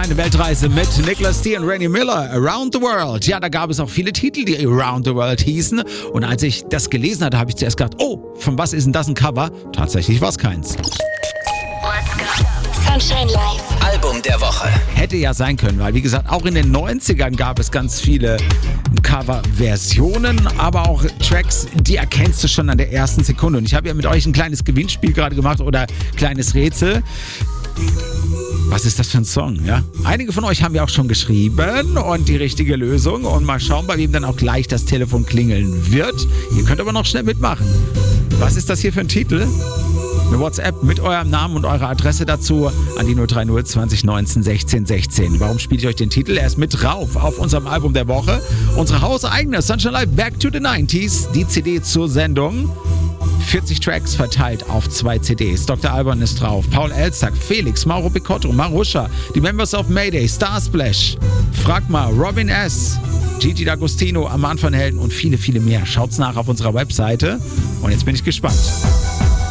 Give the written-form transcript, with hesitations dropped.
kleine Weltreise mit Nicholas T. und Randy Miller, Around the World. Ja, da gab es auch viele Titel, die Around the World hießen. Und als ich das gelesen hatte, habe ich zuerst gedacht, oh, von was ist denn das ein Cover? Tatsächlich war es keins. Sunshine Live. Album der Woche. Hätte ja sein können, weil wie gesagt, auch in den 90ern gab es ganz viele Coverversionen, aber auch Tracks, die erkennst du schon an der ersten Sekunde. Und ich habe ja mit euch ein kleines Gewinnspiel gerade gemacht oder kleines Rätsel. Was ist das für ein Song? Ja? Einige von euch haben ja auch schon geschrieben und die richtige Lösung. Und mal schauen, bei wem dann auch gleich das Telefon klingeln wird. Ihr könnt aber noch schnell mitmachen. Was ist das hier für ein Titel? Eine WhatsApp mit eurem Namen und eurer Adresse dazu an die 030 20 19 16 16. Warum spiele ich euch den Titel? Er ist mit drauf auf unserem Album der Woche. Unsere hauseigene Sunshine Live Back to the 90s. Die CD zur Sendung. 40 Tracks verteilt auf 2 CDs. Dr. Alban ist drauf. Paul Elstag, Felix, Mauro Picotto, Marusha, die Members of Mayday, Starsplash, Fragma, Robin S., Gigi D'Agostino, Aman van Helden und viele, viele mehr. Schaut's nach auf unserer Webseite. Und jetzt bin ich gespannt.